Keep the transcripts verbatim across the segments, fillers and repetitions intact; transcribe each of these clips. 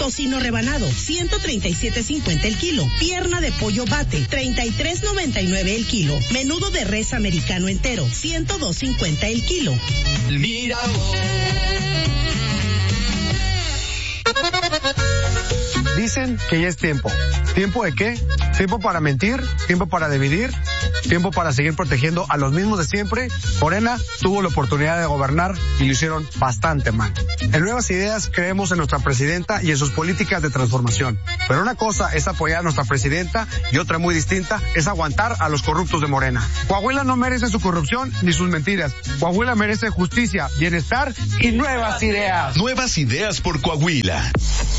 Tocino rebanado, ciento treinta y siete cincuenta el kilo. Pierna de pollo bate, treinta y tres noventa y nueve el kilo. Menudo de res americano entero, ciento dos cincuenta el kilo. Mira. Dicen que ya es tiempo. ¿Tiempo de qué? ¿Tiempo para mentir? ¿Tiempo para dividir? ¿Tiempo para seguir protegiendo a los mismos de siempre? Morena tuvo la oportunidad de gobernar y lo hicieron bastante mal. En Nuevas Ideas creemos en nuestra presidenta y en sus políticas de transformación. Pero una cosa es apoyar a nuestra presidenta y otra muy distinta es aguantar a los corruptos de Morena. Coahuila no merece su corrupción ni sus mentiras. Coahuila merece justicia, bienestar y nuevas ideas. Nuevas Ideas por Coahuila.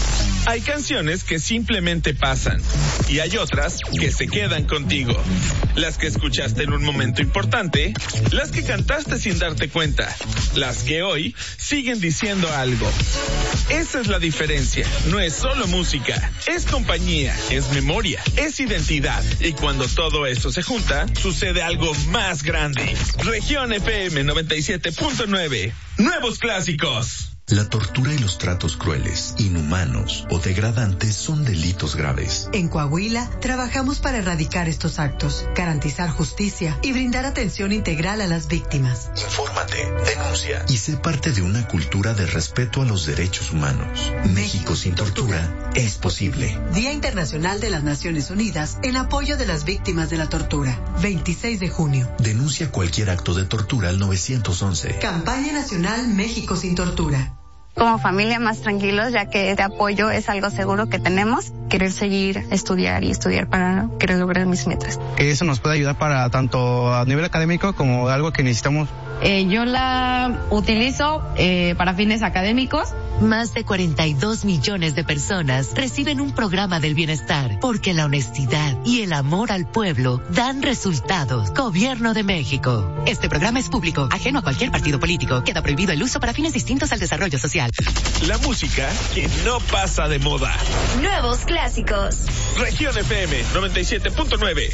Hay canciones que simplemente pasan y hay otras que se quedan contigo. Las que escuchaste en un momento importante, las que cantaste sin darte cuenta, las que hoy siguen diciendo algo. Esa es la diferencia. No es solo música, es compañía, es memoria, es identidad. Y cuando todo eso se junta, sucede algo más grande. Región F M noventa y siete punto nueve. Nuevos clásicos. La tortura y los tratos crueles, inhumanos o degradantes son delitos graves. En Coahuila, trabajamos para erradicar estos actos, garantizar justicia y brindar atención integral a las víctimas. Infórmate, denuncia y sé parte de una cultura de respeto a los derechos humanos. México, México sin tortura, tortura es posible. Día Internacional de las Naciones Unidas en apoyo de las víctimas de la tortura. veintiséis de junio. Denuncia cualquier acto de tortura al nueve once. Campaña Nacional México sin Tortura. Como familia más tranquilos, ya que este apoyo es algo seguro que tenemos, querer seguir estudiar y estudiar para querer lograr mis metas. Eso nos puede ayudar para tanto a nivel académico como algo que necesitamos. Eh, yo la utilizo eh, para fines académicos. Más de cuarenta y dos millones de personas reciben un programa del bienestar porque la honestidad y el amor al pueblo dan resultados. Gobierno de México. Este programa es público, ajeno a cualquier partido político. Queda prohibido el uso para fines distintos al desarrollo social. La música que no pasa de moda. Nuevos clásicos. Región F M noventa y siete punto nueve.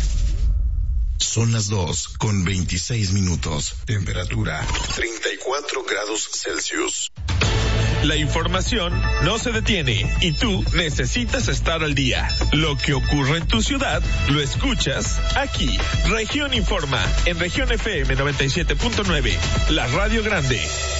Son las dos con veintiséis minutos. Temperatura treinta y cuatro grados Celsius. La información no se detiene y tú necesitas estar al día. Lo que ocurre en tu ciudad lo escuchas aquí. Región Informa en Región F M noventa y siete punto nueve. La Radio Grande.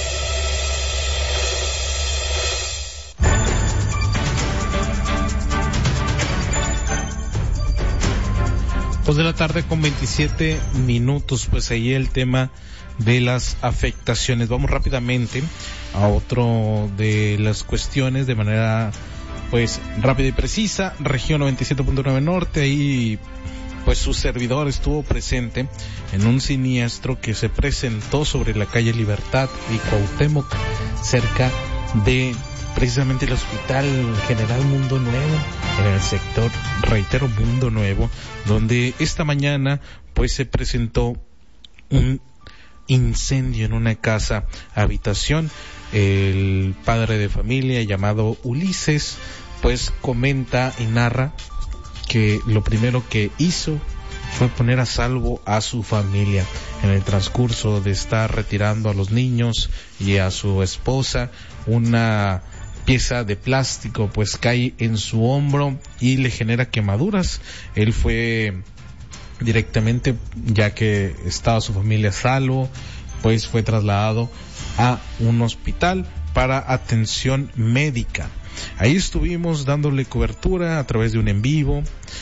Dos de la tarde con veintisiete minutos, pues ahí el tema de las afectaciones. Vamos rápidamente a otro de las cuestiones de manera pues rápida y precisa. Región noventa y siete punto nueve Norte, ahí pues su servidor estuvo presente en un siniestro que se presentó sobre la calle Libertad y Cuauhtémoc, cerca de precisamente el Hospital General Mundo Nuevo, en el sector, reitero, Mundo Nuevo, donde esta mañana pues se presentó un incendio en una casa habitación. El padre de familia llamado Ulises pues comenta y narra que lo primero que hizo fue poner a salvo a su familia. En el transcurso de estar retirando a los niños y a su esposa, una pieza de plástico pues cae en su hombro y le genera quemaduras. Él fue directamente, ya que estaba su familia a salvo, pues fue trasladado a un hospital para atención médica. Ahí estuvimos dándole cobertura a través de un en vivo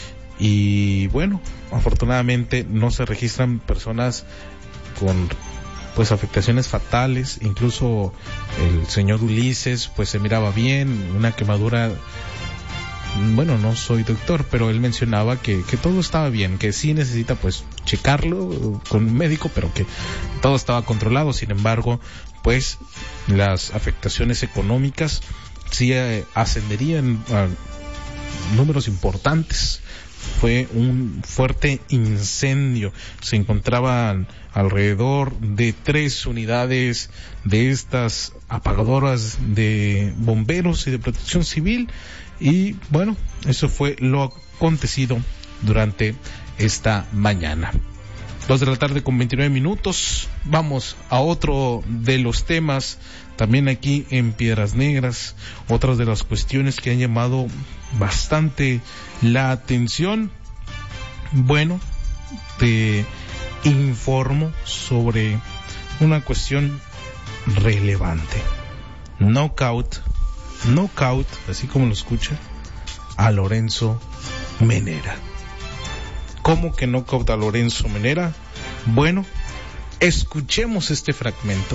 y bueno, afortunadamente no se registran personas con pues afectaciones fatales. Incluso el señor Ulises pues se miraba bien, una quemadura, bueno, no soy doctor, pero él mencionaba que, que todo estaba bien, que sí necesita pues checarlo con un médico, pero que todo estaba controlado. Sin embargo, pues las afectaciones económicas sí eh, ascenderían a números importantes. Fue un fuerte incendio. Se encontraban alrededor de tres unidades de estas apagadoras de bomberos y de protección civil. Y bueno, eso fue lo acontecido durante esta mañana. Dos de la tarde con veintinueve minutos. Vamos a otro de los temas también aquí en Piedras Negras. Otras de las cuestiones que han llamado bastante la atención, bueno, te informo sobre una cuestión relevante. Knockout, knockout, así como lo escucha, a Lorenzo Menera. ¿Cómo que knockout a Lorenzo Menera? Bueno, escuchemos este fragmento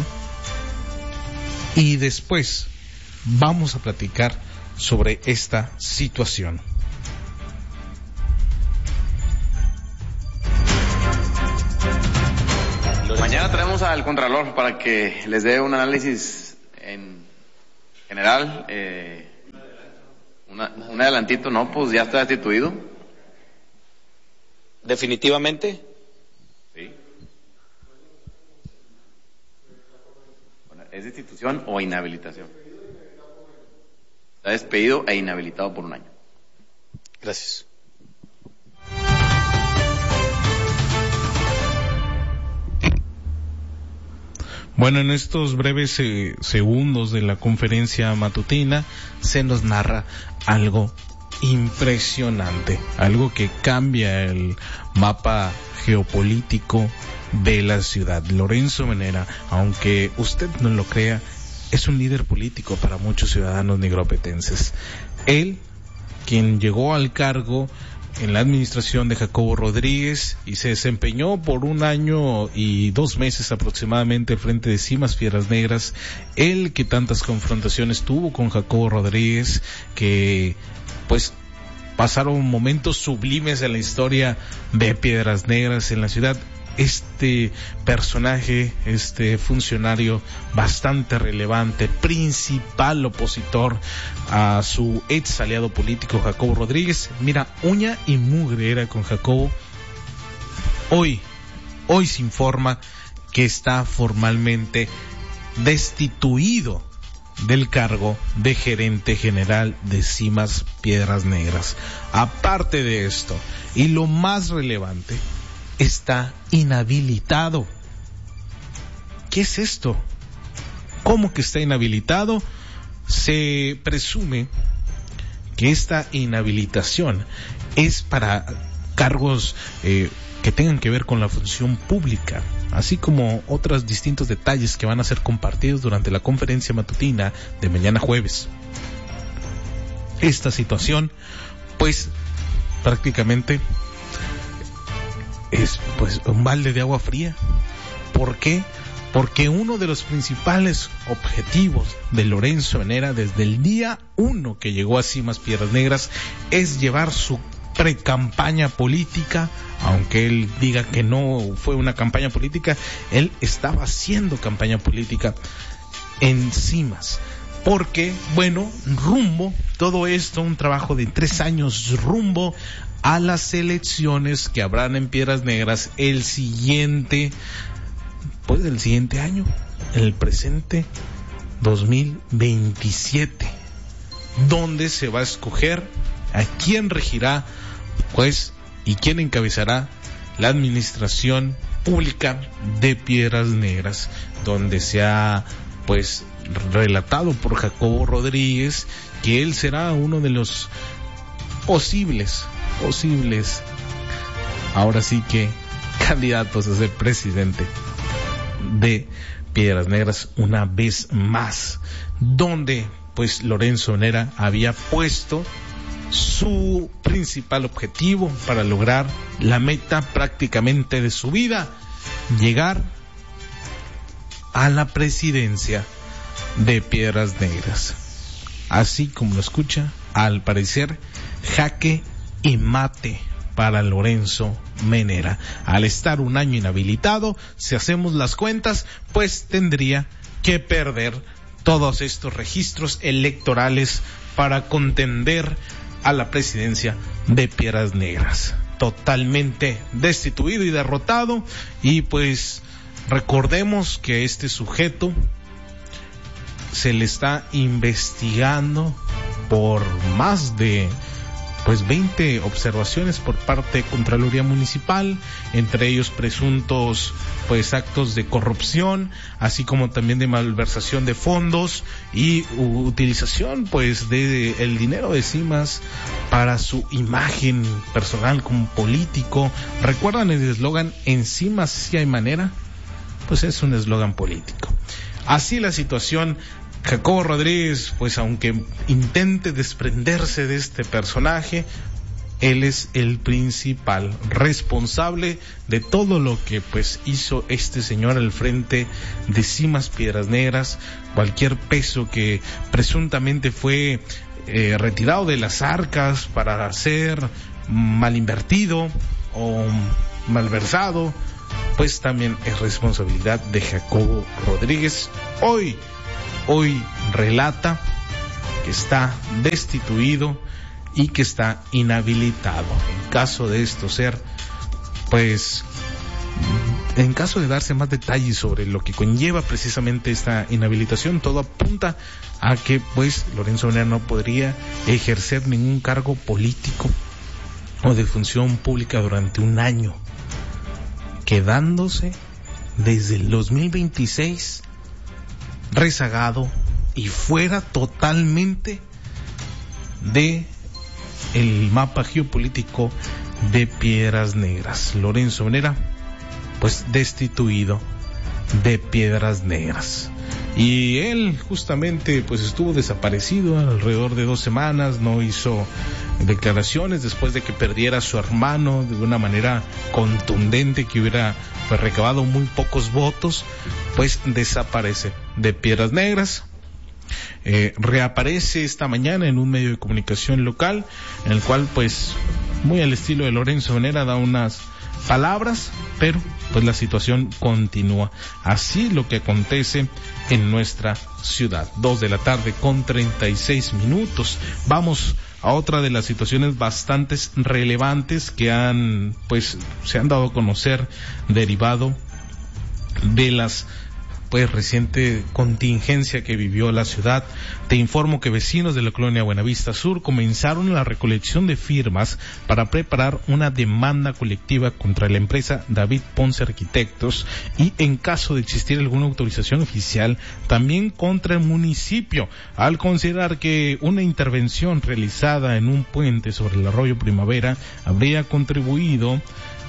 y después vamos a platicar sobre esta situación. Mañana traemos al Contralor para que les dé un análisis en general. Eh, una, un adelantito, no, pues ya está destituido. ¿Definitivamente? Sí. Bueno, ¿es destitución o inhabilitación? Está despedido e inhabilitado por un año. Gracias. Bueno, en estos breves eh, segundos de la conferencia matutina se nos narra algo impresionante, algo que cambia el mapa geopolítico de la ciudad. Lorenzo Menera, aunque usted no lo crea, es un líder político para muchos ciudadanos nigropetenses. Él, quien llegó al cargo en la administración de Jacobo Rodríguez y se desempeñó por un año y dos meses aproximadamente al frente de Cimas Piedras Negras, él que tantas confrontaciones tuvo con Jacobo Rodríguez, que pues pasaron momentos sublimes en la historia de Piedras Negras en la ciudad. Este personaje, este funcionario bastante relevante, principal opositor a su ex aliado político Jacobo Rodríguez, mira, uña y mugre era con Jacobo. Hoy, hoy se informa que está formalmente destituido del cargo de gerente general de Cimas Piedras Negras. Aparte de esto, y lo más relevante, está inhabilitado. ¿Qué es esto? ¿Cómo que está inhabilitado? Se presume que esta inhabilitación es para cargos eh, que tengan que ver con la función pública, así como otros distintos detalles que van a ser compartidos durante la conferencia matutina de mañana jueves. Esta situación, pues, prácticamente es pues un balde de agua fría. ¿Por qué? Porque uno de los principales objetivos de Lorenzo Menera desde el día uno que llegó a Cimas Piedras Negras es llevar su precampaña política. Aunque él diga que no fue una campaña política, él estaba haciendo campaña política en Cimas. Porque, bueno, rumbo, todo esto, un trabajo de tres años rumbo a las elecciones que habrán en Piedras Negras el siguiente, pues el siguiente año, el presente dos mil veintisiete, donde se va a escoger a quién regirá, pues, y quién encabezará la administración pública de Piedras Negras, donde se ha, pues, relatado por Jacobo Rodríguez que él será uno de los posibles posibles ahora sí que candidatos a ser presidente de Piedras Negras una vez más, donde pues Lorenzo Menera había puesto su principal objetivo para lograr la meta prácticamente de su vida, llegar a la presidencia de Piedras Negras. Así como lo escucha, al parecer jaque y mate para Lorenzo Menera. Al estar un año inhabilitado, si hacemos las cuentas, pues tendría que perder todos estos registros electorales para contender a la presidencia de Piedras Negras. Totalmente destituido y derrotado. Y pues recordemos que este sujeto se le está investigando por más de pues veinte observaciones por parte de Contraloría Municipal, entre ellos presuntos pues actos de corrupción, así como también de malversación de fondos y utilización pues de el dinero de Cimas para su imagen personal como político. ¿Recuerdan el eslogan "En Cimas sí hay manera"? Pues es un eslogan político. Así la situación. Jacobo Rodríguez, pues aunque intente desprenderse de este personaje, él es el principal responsable de todo lo que pues hizo este señor al frente de Cimas Piedras Negras. Cualquier peso que presuntamente fue eh, retirado de las arcas para ser mal invertido o malversado, pues también es responsabilidad de Jacobo Rodríguez. Hoy Hoy relata que está destituido y que está inhabilitado. En caso de esto ser, pues, en caso de darse más detalles sobre lo que conlleva precisamente esta inhabilitación, todo apunta a que, pues, Lorenzo Bonera no podría ejercer ningún cargo político o de función pública durante un año, quedándose desde el dos mil veintiséis rezagado y fuera totalmente de el mapa geopolítico de Piedras Negras. Lorenzo Bonera, pues destituido de Piedras Negras. Y él justamente pues estuvo desaparecido alrededor de dos semanas, no hizo declaraciones después de que perdiera a su hermano de una manera contundente, que hubiera pues recabado muy pocos votos, pues desaparece de Piedras Negras. Eh, reaparece esta mañana en un medio de comunicación local, en el cual pues muy al estilo de Lorenzo Bonera da unas palabras, pero pues la situación continúa. Así lo que acontece en nuestra ciudad. Dos de la tarde con treinta y seis minutos. Vamos a otra de las situaciones bastante relevantes que han pues se han dado a conocer derivado de las pues reciente contingencia que vivió la ciudad. Te informo que vecinos de la colonia Buenavista Sur comenzaron la recolección de firmas para preparar una demanda colectiva contra la empresa David Ponce Arquitectos y, en caso de existir alguna autorización oficial, también contra el municipio, al considerar que una intervención realizada en un puente sobre el arroyo Primavera habría contribuido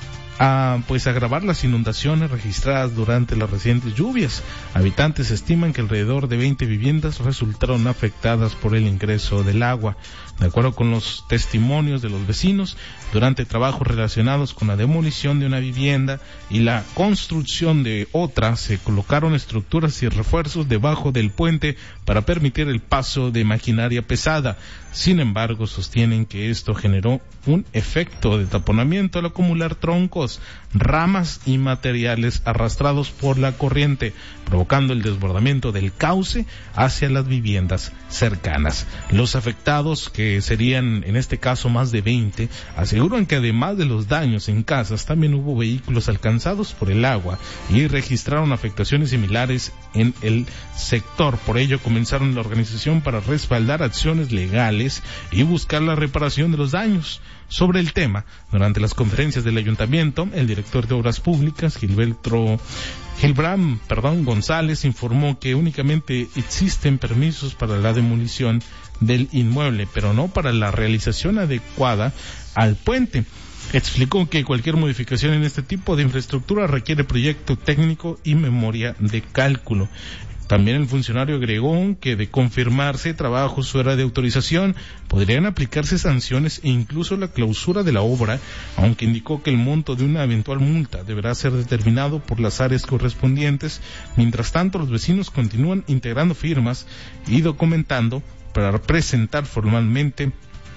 a pues agravar las inundaciones registradas durante las recientes lluvias. Habitantes estiman que alrededor de veinte viviendas resultaron afectadas por el ingreso del agua. De acuerdo con los testimonios de los vecinos, durante trabajos relacionados con la demolición de una vivienda y la construcción de otra, se colocaron estructuras y refuerzos debajo del puente para permitir el paso de maquinaria pesada. Sin embargo, sostienen que esto generó un efecto de taponamiento al acumular troncos, ramas y materiales arrastrados por la corriente, provocando el desbordamiento del cauce hacia las viviendas cercanas. Los afectados, que serían en este caso más de veinte, aseguran que además de los daños en casas, también hubo vehículos alcanzados por el agua y registraron afectaciones similares en el sector. Por ello, comenzaron la organización para respaldar acciones legales y buscar la reparación de los daños. Sobre el tema, durante las conferencias del ayuntamiento, el director de Obras Públicas, Gilberto Gilbram, perdón, González, informó que únicamente existen permisos para la demolición del inmueble, pero no para la realización adecuada al puente. Explicó que cualquier modificación en este tipo de infraestructura requiere proyecto técnico y memoria de cálculo. También el funcionario agregó que, de confirmarse trabajos fuera de autorización, podrían aplicarse sanciones e incluso la clausura de la obra, aunque indicó que el monto de una eventual multa deberá ser determinado por las áreas correspondientes. Mientras tanto, los vecinos continúan integrando firmas y documentando para presentar formalmente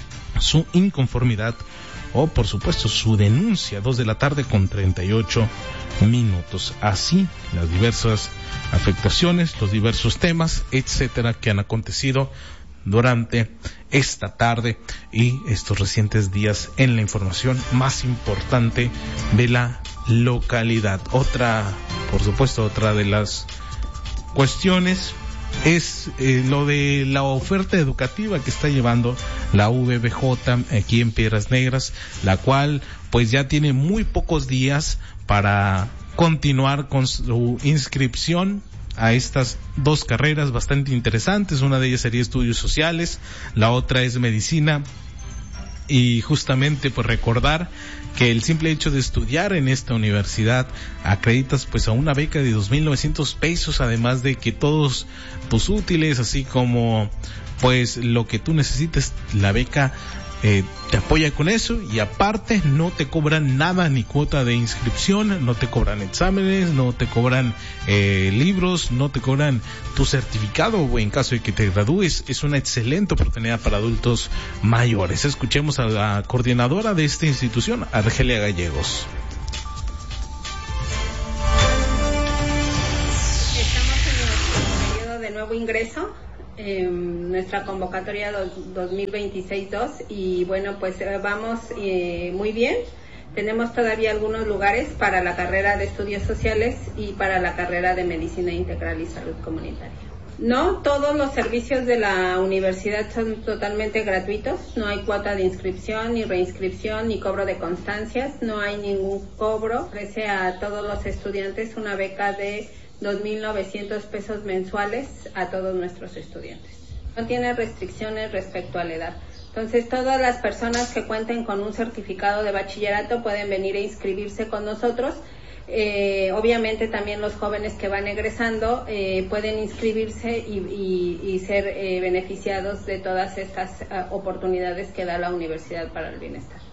su inconformidad o, por supuesto, su denuncia. Dos de la tarde con treinta y ocho minutos. Así, las diversas afectaciones, los diversos temas, etcétera, que han acontecido durante esta tarde y estos recientes días en la información más importante de la localidad. Otra, por supuesto, otra de las cuestiones es eh, lo de la oferta educativa que está llevando la U V B J aquí en Piedras Negras, la cual pues ya tiene muy pocos días para continuar con su inscripción a estas dos carreras bastante interesantes. Una de ellas sería estudios sociales, la otra es medicina. Y justamente pues recordar que el simple hecho de estudiar en esta universidad acreditas pues a una beca de dos mil novecientos pesos, además de que todos tus útiles, así como pues lo que tú necesites, la beca eh, te apoya con eso, y aparte no te cobran nada, ni cuota de inscripción, no te cobran exámenes, no te cobran eh, libros, no te cobran tu certificado en caso de que te gradúes. Es una excelente oportunidad para adultos mayores. Escuchemos a la coordinadora de esta institución, Argelia Gallegos. Estamos en el periodo de nuevo ingreso, eh, nuestra convocatoria dos mil veintiséis dos, y bueno, pues eh, vamos eh, muy bien. Tenemos todavía algunos lugares para la carrera de estudios sociales y para la carrera de medicina integral y salud comunitaria. No, todos los servicios de la universidad son totalmente gratuitos, no hay cuota de inscripción, ni reinscripción, ni cobro de constancias, no hay ningún cobro. Ofrece a todos los estudiantes una beca de dos mil novecientos pesos mensuales a todos nuestros estudiantes. No tiene restricciones respecto a la edad. Entonces, todas las personas que cuenten con un certificado de bachillerato pueden venir e inscribirse con nosotros. Eh, obviamente también los jóvenes que van egresando eh, pueden inscribirse y, y, y ser eh, beneficiados de todas estas uh, oportunidades que da la Universidad para el Bienestar.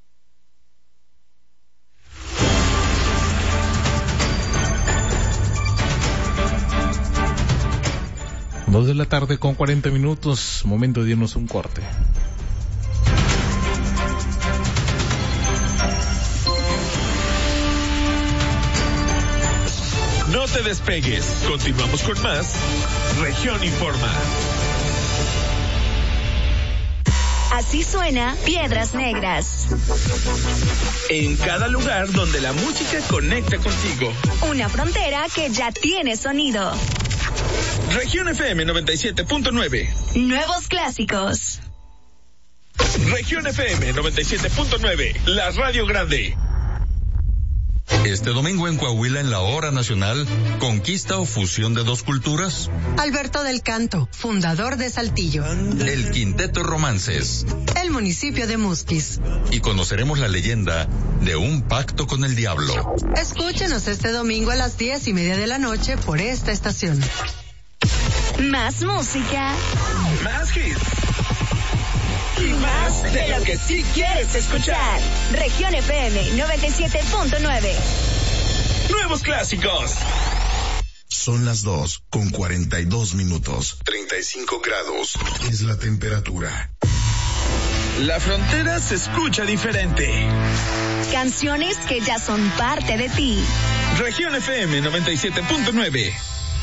Dos de la tarde con cuarenta minutos, momento de irnos un corte. No te despegues, continuamos con más Región Informa. Así suena Piedras Negras. En cada lugar donde la música conecta contigo. Una frontera que ya tiene sonido. Región F M noventa y siete punto nueve. Nuevos clásicos. Región F M noventa y siete punto nueve, la radio grande. Este domingo en Coahuila, en la Hora Nacional, ¿conquista o fusión de dos culturas? Alberto del Canto, fundador de Saltillo. El Quinteto Romances. El municipio de Musquis. Y conoceremos la leyenda de un pacto con el diablo. Escúchenos este domingo a las diez y media de la noche por esta estación. Más música. Más hits. Y más de lo que sí quieres escuchar. Región F M noventa y siete punto nueve. Nuevos clásicos. Son las dos con cuarenta y dos minutos. treinta y cinco grados es la temperatura. La frontera se escucha diferente. Canciones que ya son parte de ti. Región F M noventa y siete punto nueve.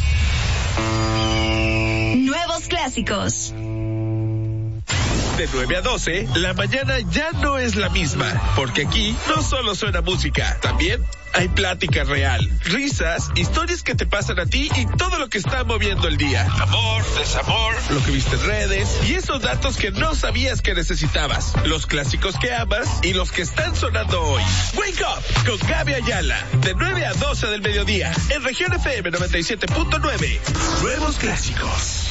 Nuevos clásicos. De nueve a doce, la mañana ya no es la misma, porque aquí no solo suena música, también hay plática real, risas, historias que te pasan a ti y todo lo que está moviendo el día. Amor, desamor, lo que viste en redes y esos datos que no sabías que necesitabas. Los clásicos que amas y los que están sonando hoy. Wake Up con Gaby Ayala, de nueve a doce del mediodía, en Región F M noventa y siete punto nueve. Nuevos clásicos.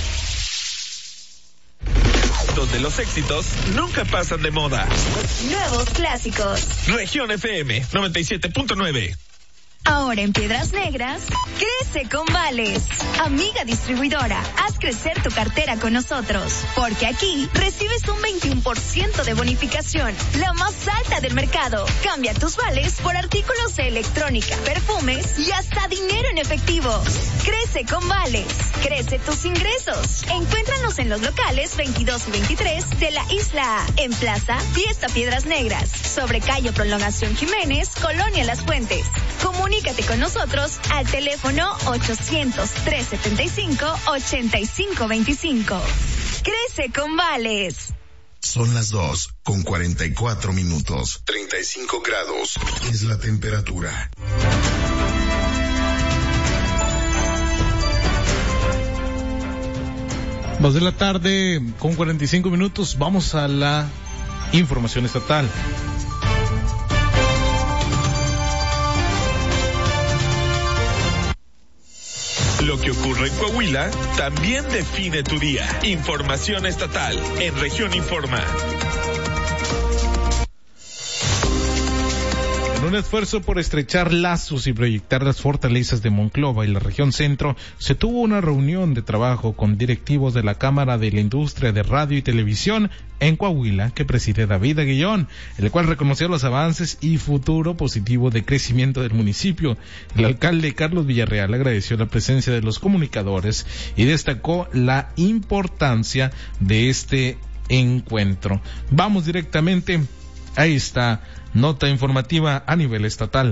Donde los éxitos nunca pasan de moda. Nuevos clásicos. Región F M noventa y siete punto nueve. Ahora en Piedras Negras, crece con Vales. Amiga distribuidora, haz crecer tu cartera con nosotros, porque aquí recibes un veintiuno por ciento de bonificación, la más alta del mercado. Cambia tus vales por artículos de electrónica, perfumes y hasta dinero en efectivo. Crece con Vales, crece tus ingresos. Encuéntranos en los locales veintidós y veintitrés de la Isla A, en Plaza Fiesta Piedras Negras, sobre calle Prolongación Jiménez, Colonia Las Fuentes. Comunícate con nosotros al teléfono ochocientos, trescientos setenta y cinco, ochenta y cinco veinticinco. Crece con Vales. Son las dos con cuarenta y cuatro minutos. treinta y cinco grados es la temperatura. Dos de la tarde con cuarenta y cinco minutos. Vamos a la información estatal. Lo que ocurre en Coahuila también define tu día. Información estatal en Región Informa. En un esfuerzo por estrechar lazos y proyectar las fortalezas de Monclova y la región centro, se tuvo una reunión de trabajo con directivos de la Cámara de la Industria de Radio y Televisión en Coahuila, que preside David Aguillón, el cual reconoció los avances y futuro positivo de crecimiento del municipio. El alcalde Carlos Villarreal agradeció la presencia de los comunicadores y destacó la importancia de este encuentro. Vamos directamente a esta nota informativa a nivel estatal.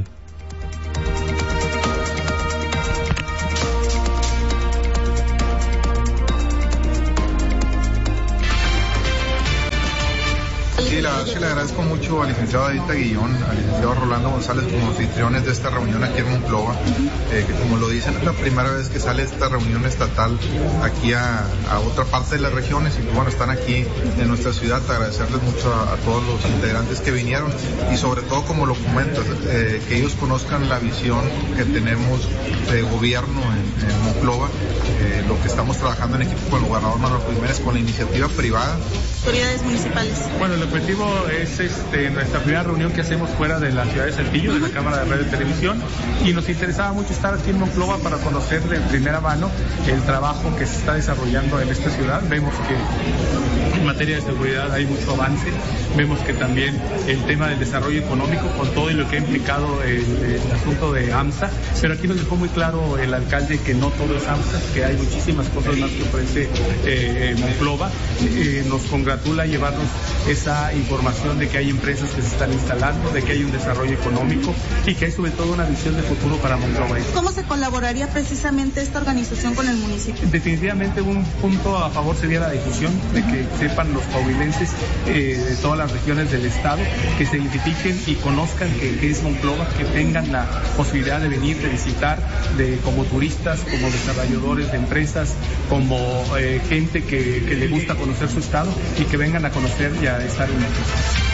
Sí, la verdad es que le agradezco mucho al licenciado David Aguillón, al licenciado Rolando González como anfitriones de esta reunión aquí en Monclova, eh, que como lo dicen es la primera vez que sale esta reunión estatal aquí a, a otra parte de las regiones y que bueno, están aquí en nuestra ciudad. Agradecerles mucho a, a todos los integrantes que vinieron y sobre todo, como lo comentas, eh, que ellos conozcan la visión que tenemos de gobierno en, en Monclova, eh, lo que estamos trabajando en equipo con el gobernador Manuel Jiménez, con la iniciativa privada. Autoridades municipales. Bueno, el objetivo es este, nuestra primera reunión que hacemos fuera de la ciudad de Saltillo, de la Cámara de Radio y Televisión, y nos interesaba mucho estar aquí en Monclova para conocer de primera mano el trabajo que se está desarrollando en esta ciudad. Vemos que en materia de seguridad hay mucho avance, vemos que también el tema del desarrollo económico, con todo y lo que ha implicado el, el asunto de AMSA, pero aquí nos dejó muy claro el alcalde que no todo es AMSA, que hay muchísimas cosas más que ofrece eh, Monclova. Eh, nos congratula llevarnos esa información de que hay empresas que se están instalando, de que hay un desarrollo económico y que hay sobre todo una visión de futuro para Monclova. ¿Cómo se colaboraría precisamente esta organización con el municipio? Definitivamente un punto a favor sería la difusión, de que sepan los coahuilenses eh, de todas las regiones del estado, que se identifiquen y conozcan que, que es Monclova, que tengan la posibilidad de venir, de visitar, de como turistas, como desarrolladores de empresas, como eh, gente que, que le gusta conocer su estado y que vengan a conocer y a estar en México.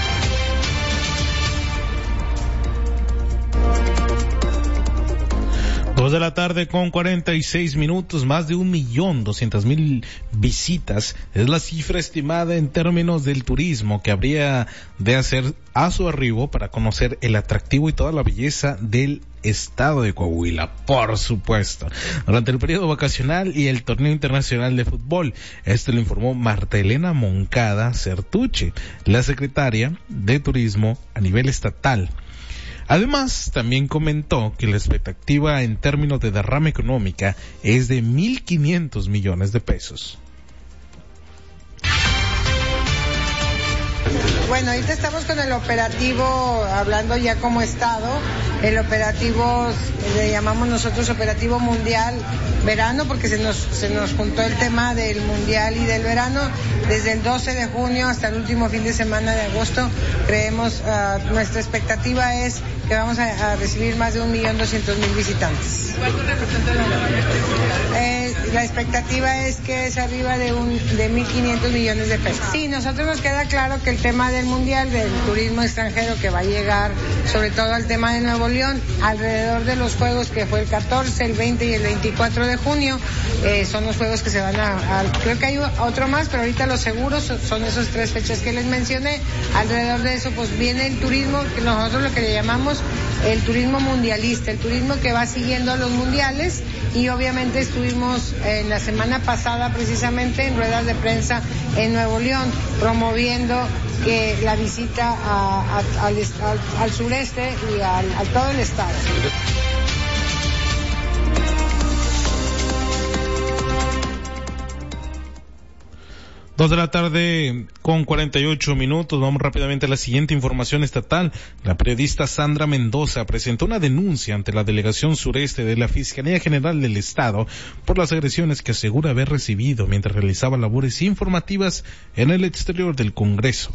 Dos de la tarde con cuarenta y seis minutos, más de un millón doscientas mil visitas es la cifra estimada en términos del turismo que habría de hacer a su arribo para conocer el atractivo y toda la belleza del estado de Coahuila, por supuesto, durante el periodo vacacional y el torneo internacional de fútbol. Esto lo informó Marta Elena Moncada Certuche, la secretaria de Turismo a nivel estatal. Además, también comentó que la expectativa en términos de derrama económica es de mil quinientos millones de pesos. Bueno, ahorita estamos con el operativo, hablando ya como estado, el operativo, le llamamos nosotros operativo mundial verano, porque se nos, se nos juntó el tema del mundial y del verano. Desde el doce de junio hasta el último fin de semana de agosto, creemos, uh, nuestra expectativa es que vamos a, a recibir más de un millón doscientos mil visitantes. ¿Cuánto representa la eh, La expectativa es que es arriba de un de mil quinientos millones de pesos. Sí, nosotros nos queda claro que el tema del mundial, del turismo extranjero que va a llegar, sobre todo al tema de Nuevo León, alrededor de los juegos que fue el catorce, el veinte y el veinticuatro de junio, eh, son los juegos que se van a, a, creo que hay otro más, pero ahorita los seguros son esas tres fechas que les mencioné. Alrededor de eso pues viene el turismo, que nosotros lo que le llamamos el turismo mundialista, el turismo que va siguiendo a los mundiales, y obviamente estuvimos en la semana pasada precisamente en ruedas de prensa en Nuevo León promoviendo que la visita a, a, al, al, al sureste y al, a todo el estado. Dos de la tarde con cuarenta y ocho minutos. Vamos rápidamente a la siguiente información estatal. La periodista Sandra Mendoza presentó una denuncia ante la Delegación Sureste de la Fiscalía General del Estado por las agresiones que asegura haber recibido mientras realizaba labores informativas en el exterior del Congreso.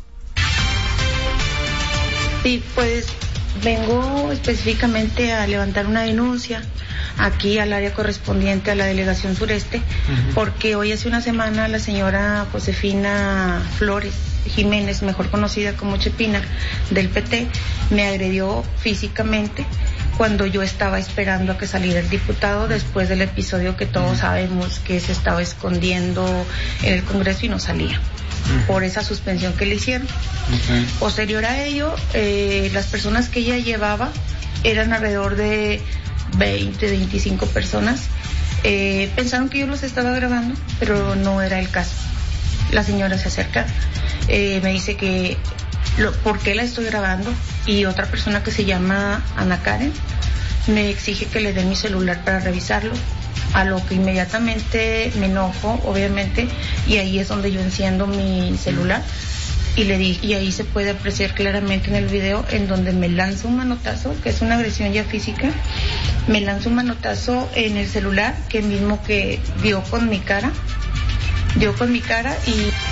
Sí, pues vengo específicamente a levantar una denuncia aquí al área correspondiente a la delegación sureste, uh-huh. porque hoy hace una semana la señora Josefina Flores Jiménez, mejor conocida como Chepina, del P T, me agredió físicamente cuando yo estaba esperando a que saliera el diputado después del episodio que todos uh-huh. sabemos que se estaba escondiendo en el Congreso y no salía. Uh-huh. Por esa suspensión que le hicieron. Uh-huh. Posterior a ello, eh, las personas que ella llevaba eran alrededor de veinte, veinticinco personas. Eh, pensaron que yo los estaba grabando, pero no era el caso. La señora se acerca, eh, me dice que lo, ¿por qué la estoy grabando? Y otra persona que se llama Ana Karen me exige que le dé mi celular para revisarlo, a lo que inmediatamente me enojo, obviamente, y ahí es donde yo enciendo mi celular y le di, y ahí se puede apreciar claramente en el video en donde me lanza un manotazo, que es una agresión ya física, me lanza un manotazo en el celular que mismo que dio con mi cara, dio con mi cara y...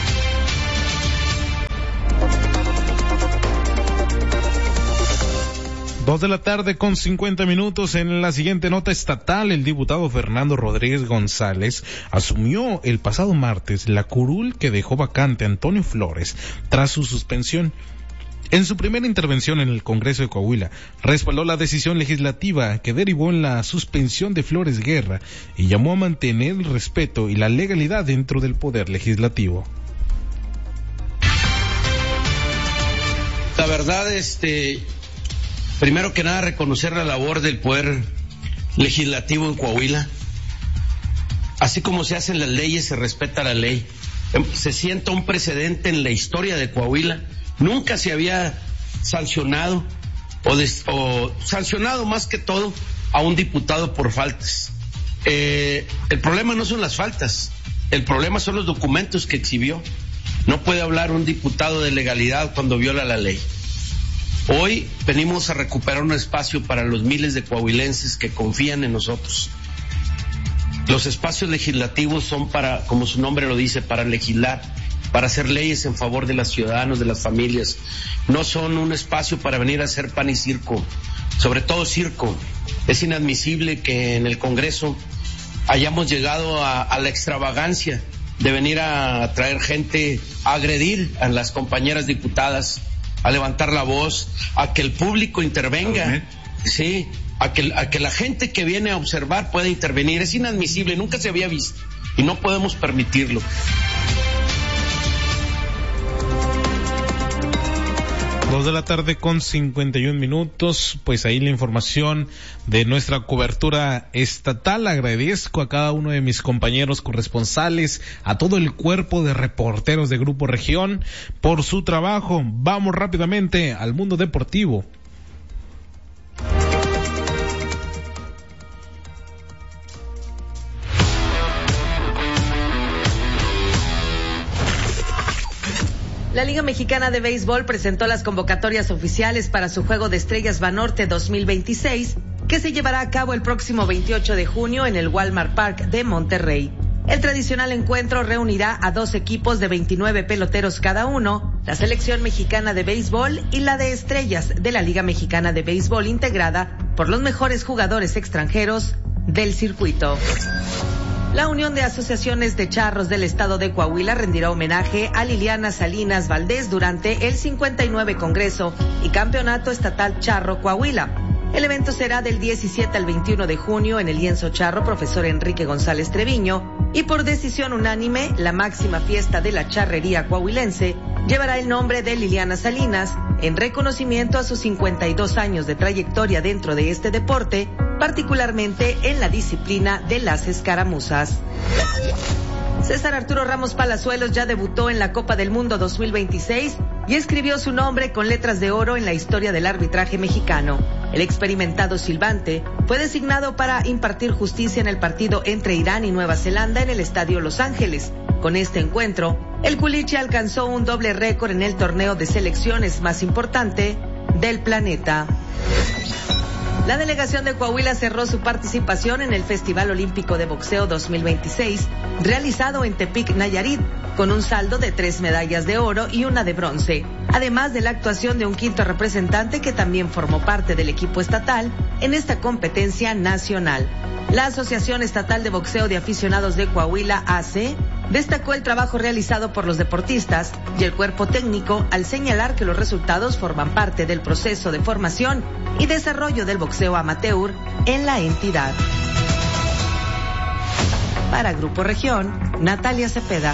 Dos de la tarde con cincuenta minutos. En la siguiente nota estatal, el diputado Fernando Rodríguez González asumió el pasado martes la curul que dejó vacante Antonio Flores tras su suspensión. En su primera intervención en el Congreso de Coahuila, respaldó la decisión legislativa que derivó en la suspensión de Flores Guerra y llamó a mantener el respeto y la legalidad dentro del poder legislativo. La verdad, este... primero que nada, reconocer la labor del Poder Legislativo en Coahuila. Así como se hacen las leyes, se respeta la ley. Se sienta un precedente en la historia de Coahuila. Nunca se había sancionado o, des, o sancionado más que todo a un diputado por faltas. Eh, el problema no son las faltas, el problema son los documentos que exhibió. No puede hablar un diputado de legalidad cuando viola la ley. Hoy venimos a recuperar un espacio para los miles de coahuilenses que confían en nosotros. Los espacios legislativos son para, como su nombre lo dice, para legislar, para hacer leyes en favor de los ciudadanos, de las familias. No son un espacio para venir a hacer pan y circo, sobre todo circo. Es inadmisible que en el Congreso hayamos llegado a, a la extravagancia de venir a traer gente a agredir a las compañeras diputadas, a levantar la voz, a que el público intervenga, sí, a que, a que la gente que viene a observar pueda intervenir. Es inadmisible, nunca se había visto y no podemos permitirlo. Dos de la tarde con cincuenta y un minutos, pues ahí la información de nuestra cobertura estatal. Agradezco a cada uno de mis compañeros corresponsales, a todo el cuerpo de reporteros de Grupo Región por su trabajo. Vamos rápidamente al mundo deportivo. La Liga Mexicana de Béisbol presentó las convocatorias oficiales para su Juego de Estrellas Banorte dos mil veintiséis, que se llevará a cabo el próximo veintiocho de junio en el Walmart Park de Monterrey. El tradicional encuentro reunirá a dos equipos de veintinueve peloteros cada uno, la selección mexicana de béisbol y la de estrellas de la Liga Mexicana de Béisbol, integrada por los mejores jugadores extranjeros del circuito. La Unión de Asociaciones de Charros del Estado de Coahuila rendirá homenaje a Liliana Salinas Valdés durante el cincuenta y nueve Congreso y Campeonato Estatal Charro Coahuila. El evento será del diecisiete al veintiuno de junio en el lienzo charro Profesor Enrique González Treviño, y por decisión unánime, la máxima fiesta de la charrería coahuilense llevará el nombre de Liliana Salinas en reconocimiento a sus cincuenta y dos años de trayectoria dentro de este deporte, particularmente en la disciplina de las escaramuzas. César Arturo Ramos Palazuelos ya debutó en la Copa del Mundo dos mil veintiséis y escribió su nombre con letras de oro en la historia del arbitraje mexicano. El experimentado silbante fue designado para impartir justicia en el partido entre Irán y Nueva Zelanda en el Estadio Los Ángeles. Con este encuentro, el culiche alcanzó un doble récord en el torneo de selecciones más importante del planeta. La delegación de Coahuila cerró su participación en el Festival Olímpico de Boxeo dos mil veintiséis, realizado en Tepic, Nayarit, con un saldo de tres medallas de oro y una de bronce, además de la actuación de un quinto representante que también formó parte del equipo estatal en esta competencia nacional. La Asociación Estatal de Boxeo de Aficionados de Coahuila, A C, destacó el trabajo realizado por los deportistas y el cuerpo técnico al señalar que los resultados forman parte del proceso de formación y desarrollo del boxeo amateur en la entidad. Para Grupo Región, Natalia Cepeda.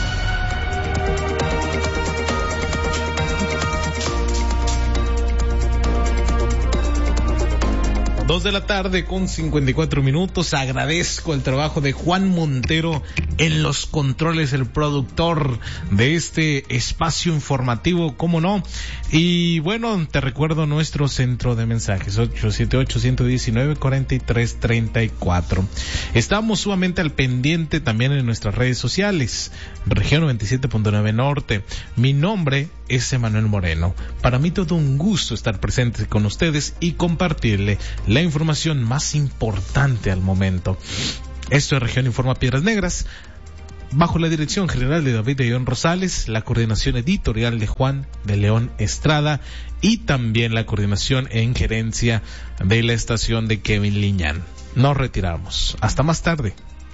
Dos de la tarde con cincuenta y cuatro minutos. Agradezco el trabajo de Juan Montero en los controles, el productor de este espacio informativo, cómo no. Y bueno, te recuerdo nuestro centro de mensajes, ocho siete ocho, uno uno nueve, cuatro tres tres cuatro. Estamos sumamente al pendiente también en nuestras redes sociales, Región noventa y siete punto nueve Norte. Mi nombre es Emanuel Moreno. Para mí todo un gusto estar presente con ustedes y compartirle la información más importante al momento. Esto es Región Informa Piedras Negras, bajo la dirección general de David de León Rosales, la coordinación editorial de Juan de León Estrada y también la coordinación en gerencia de la estación de Kevin Liñán. Nos retiramos. Hasta más tarde.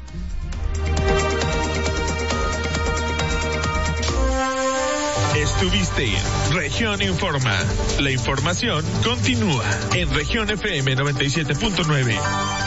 Estuviste en Región Informa. La información continúa en Región F M noventa y siete punto nueve.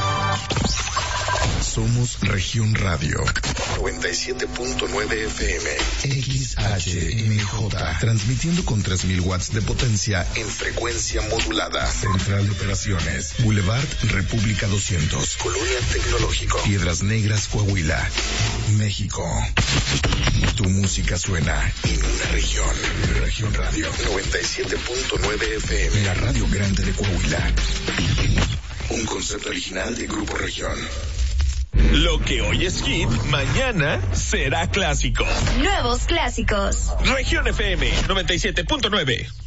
Somos Región Radio noventa y siete punto nueve F M X H M J, transmitiendo con tres mil watts de potencia en frecuencia modulada. Central de Operaciones, Boulevard República doscientos, Colonia Tecnológico, Piedras Negras, Coahuila, México. Tu música suena en una región. Región Radio noventa y siete punto nueve F M, la radio grande de Coahuila. Un concepto original de Grupo Región. Lo que hoy es hit, mañana será clásico. Nuevos clásicos. Región F M noventa y siete punto nueve.